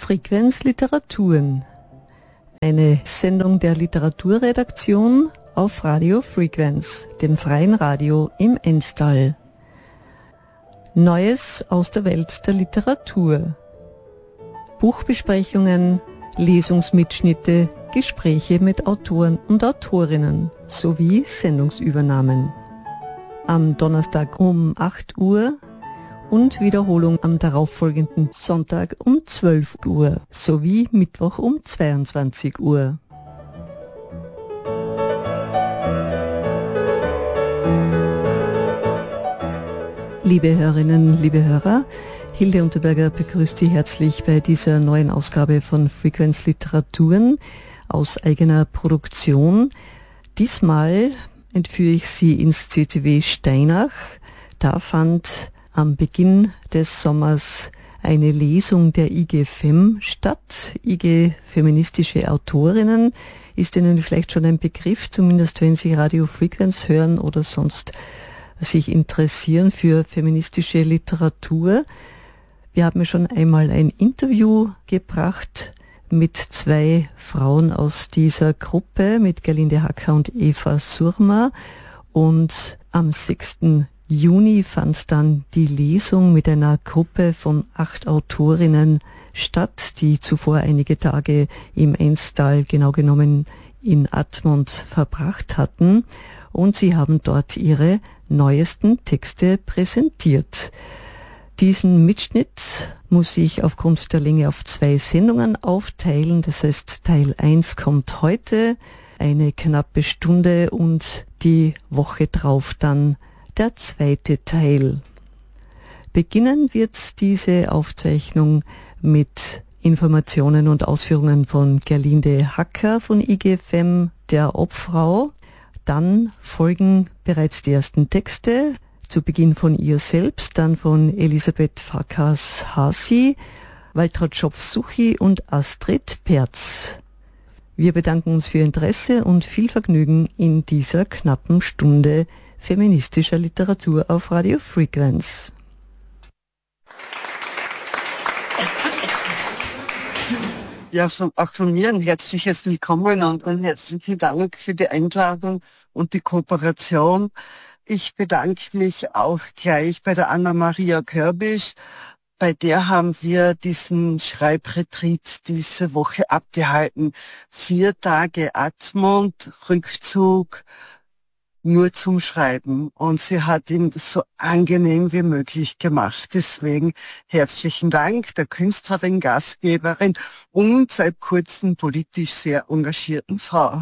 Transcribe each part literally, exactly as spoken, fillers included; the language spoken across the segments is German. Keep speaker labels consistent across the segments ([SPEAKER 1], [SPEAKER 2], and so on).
[SPEAKER 1] Frequenz Literaturen, eine Sendung der Literaturredaktion auf Radio Frequenz, dem freien Radio im Enstal. Neues aus der Welt der Literatur. Buchbesprechungen, Lesungsmitschnitte, Gespräche mit Autoren und Autorinnen sowie Sendungsübernahmen. Am Donnerstag um acht Uhr und Wiederholung am darauffolgenden Sonntag um zwölf Uhr sowie Mittwoch um zweiundzwanzig Uhr. Liebe Hörerinnen, liebe Hörer, Hilde Unterberger begrüßt Sie herzlich bei dieser neuen Ausgabe von Frequenz Literaturen aus eigener Produktion. Diesmal entführe ich Sie ins C T W Steinach. Da fand am Beginn des Sommers eine Lesung der I G Fem statt. I G, feministische Autorinnen, ist Ihnen vielleicht schon ein Begriff, zumindest wenn Sie Radio Frequenz hören oder sonst sich interessieren für feministische Literatur. Wir haben schon einmal ein Interview gebracht mit zwei Frauen aus dieser Gruppe, mit Gerlinde Hacker und Eva Surma. Und am sechsten Juni fand dann die Lesung mit einer Gruppe von acht Autorinnen statt, die zuvor einige Tage im Enstal, genau genommen in Admont, verbracht hatten. Und sie haben dort ihre neuesten Texte präsentiert. Diesen Mitschnitt muss ich aufgrund der Länge auf zwei Sendungen aufteilen. Das heißt, Teil eins kommt heute, eine knappe Stunde, und die Woche drauf dann der zweite Teil. Beginnen wird diese Aufzeichnung mit Informationen und Ausführungen von Gerlinde Hacker von I G Fem, der Obfrau. Dann folgen bereits die ersten Texte, zu Beginn von ihr selbst, dann von Elisabeth Farkas-Hasi, Waltraud Schopf-Suchi und Astrid Perz. Wir bedanken uns für Ihr Interesse und viel Vergnügen in dieser knappen Stunde feministischer Literatur auf Radio Frequenz.
[SPEAKER 2] Ja, von, auch von mir ein herzliches Willkommen und einen herzlichen Dank für die Einladung und die Kooperation. Ich bedanke mich auch gleich bei der Anna-Maria Körbisch. Bei der haben wir diesen Schreibretreat diese Woche abgehalten. Vier Tage Admont, Rückzug, nur zum Schreiben. Und sie hat ihn so angenehm wie möglich gemacht. Deswegen herzlichen Dank der Künstlerin, Gastgeberin und seit kurzem politisch sehr engagierten Frau.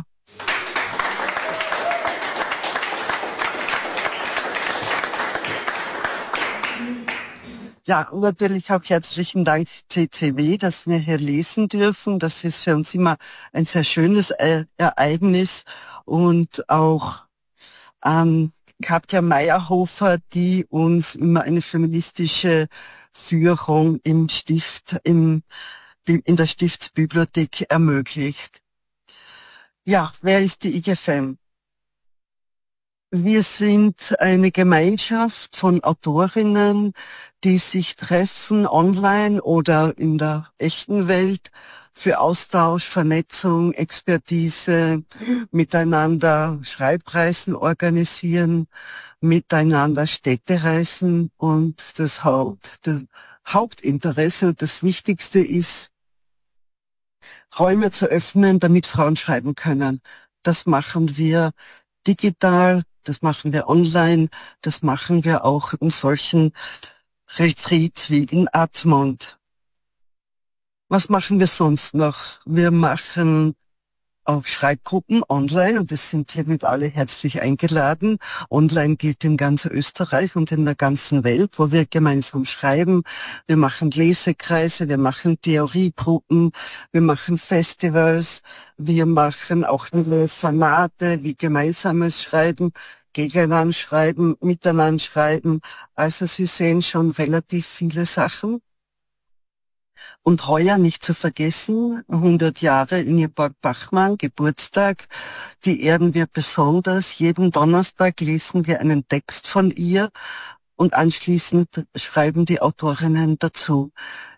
[SPEAKER 2] Ja, und natürlich auch herzlichen Dank C C W, dass wir hier lesen dürfen. Das ist für uns immer ein sehr schönes Ereignis. Und auch ähm, Katja Meyerhofer, die uns immer eine feministische Führung im Stift, im, in der Stiftsbibliothek ermöglicht. Ja, wer ist die I G Fem? Wir sind eine Gemeinschaft von Autorinnen, die sich treffen online oder in der echten Welt für Austausch, Vernetzung, Expertise, miteinander Schreibreisen organisieren, miteinander Städtereisen, und das Haupt, das Hauptinteresse, das Wichtigste ist, Räume zu öffnen, damit Frauen schreiben können. Das machen wir digital, das machen wir online, das machen wir auch in solchen Retreats wie in Admont. Was machen wir sonst noch? Wir machen auch Schreibgruppen online, und es sind hiermit alle herzlich eingeladen. Online geht in ganz Österreich und in der ganzen Welt, wo wir gemeinsam schreiben. Wir machen Lesekreise, wir machen Theoriegruppen, wir machen Festivals, wir machen auch Formate wie gemeinsames Schreiben, gegeneinander schreiben, miteinander schreiben. Also Sie sehen schon relativ viele Sachen. Und heuer nicht zu vergessen, hundert Jahre Ingeborg Bachmann, Geburtstag, die ehren wir besonders. Jeden Donnerstag lesen wir einen Text von ihr und anschließend schreiben die Autorinnen dazu.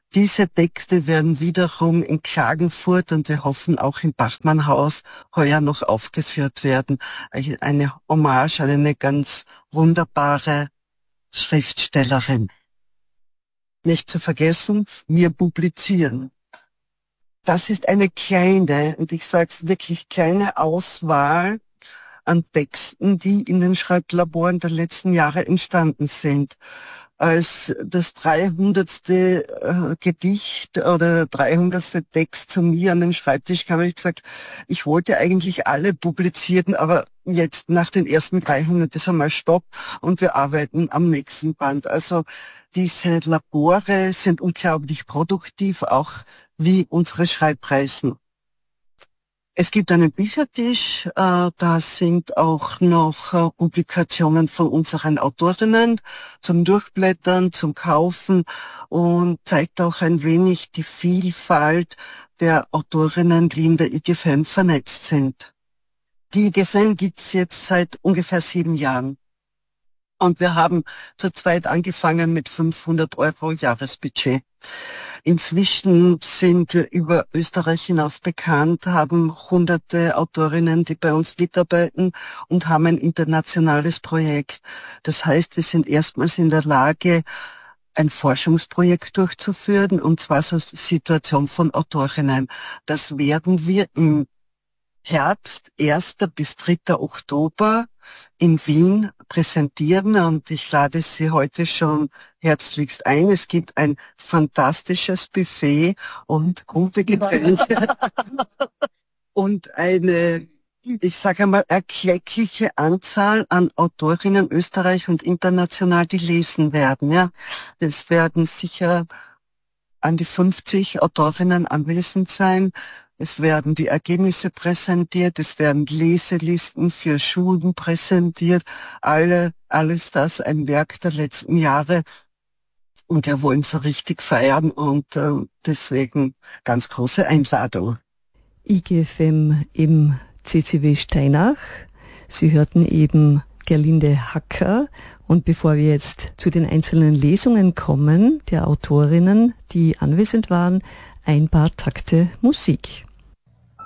[SPEAKER 2] Diese Texte werden wiederum in Klagenfurt und wir hoffen auch im Bachmannhaus heuer noch aufgeführt werden. Eine Hommage an eine ganz wunderbare Schriftstellerin. Nicht zu vergessen, wir publizieren. Das ist eine kleine, und ich sage es wirklich, kleine Auswahl an Texten, die in den Schreiblaboren der letzten Jahre entstanden sind. Als das dreihundertste äh, Gedicht oder dreihundertste Text zu mir an den Schreibtisch kam, habe ich gesagt, ich wollte eigentlich alle publizieren, aber jetzt nach den ersten dreihundert ist einmal Stopp und wir arbeiten am nächsten Band. Also diese Labore sind unglaublich produktiv, auch wie unsere Schreibreisen. Es gibt einen Büchertisch, äh, da sind auch noch äh, Publikationen von unseren Autorinnen zum Durchblättern, zum Kaufen und zeigt auch ein wenig die Vielfalt der Autorinnen, die in der I G F M vernetzt sind. Die I G F M gibt's jetzt seit ungefähr sieben Jahren. Und wir haben zu zweit angefangen mit fünfhundert Euro Jahresbudget. Inzwischen sind wir über Österreich hinaus bekannt, haben hunderte Autorinnen, die bei uns mitarbeiten und haben ein internationales Projekt. Das heißt, wir sind erstmals in der Lage, ein Forschungsprojekt durchzuführen, und zwar zur Situation von Autorinnen. Das werden wir im Herbst, ersten bis dritten Oktober in Wien präsentieren, und ich lade Sie heute schon herzlichst ein. Es gibt ein fantastisches Buffet und gute Getränke und eine, ich sage einmal, erkleckliche Anzahl an Autorinnen Österreich und international, die lesen werden. Ja, es werden sicher an die fünfzig Autorinnen anwesend sein. Es werden die Ergebnisse präsentiert, es werden Leselisten für Schulen präsentiert, alle, alles das ein Werk der letzten Jahre, und wir wollen so richtig feiern, und äh, deswegen ganz große Einladung.
[SPEAKER 1] I G F M im C C W Steinach. Sie hörten eben Gerlinde Hacker, und bevor wir jetzt zu den einzelnen Lesungen kommen, der Autorinnen, die anwesend waren, ein paar Takte Musik.